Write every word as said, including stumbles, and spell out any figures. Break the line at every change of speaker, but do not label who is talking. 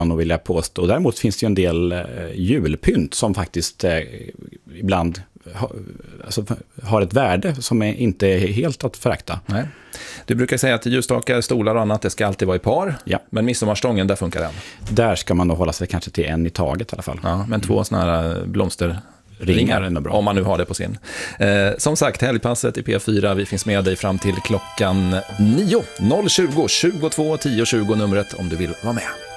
man vill jag påstå. Däremot finns det ju en del eh, julpynt som faktiskt eh, ibland ha, alltså, har ett värde som är inte är helt att förakta.
Nej. Du brukar säga att ljusstakar, stolar och annat, det ska alltid vara i par.
Ja.
Men midsommarstången, där funkar den.
Där ska man nog hålla sig kanske till en i taget i alla fall.
Ja, men två sådana här blomster...
Ringar är nog bra.
Om man nu har det på sin. Eh, som sagt, helgpasset i P fyra. Vi finns med dig fram till klockan nio. noll tjugo, tjugotvå, tio tjugo numret om du vill vara med.